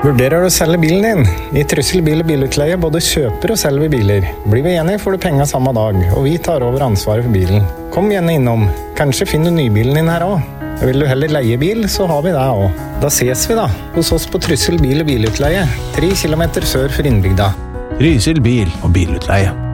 Vurderer du å selge bilen din? I Trysil bil- og bilutleie både kjøper og selger biler. Blir vi enige får du penger samme dag, og vi tar over ansvaret for bilen. Kom gjerne innom. Kanskje finner du nybilen din her også. Vil du heller leie bil, så har vi det også. Da ses vi da, hos oss på Trysil bil- og bilutleie, 3 kilometer sør for innbygda. Trysil bil- og bilutleie.